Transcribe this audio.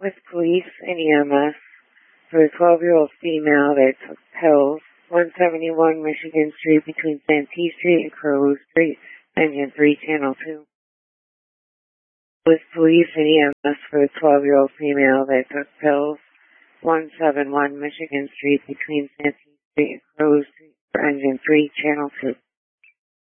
with police and EMS for a 12-year-old female that took pills, 171 Michigan Street between Santee Street and Curlew Street, Engine 3, Channel 2. With police and EMS for a 12-year-old female that took pills, 171 Michigan Street between Santee Street and Curlew Street, Engine 3, Channel 2.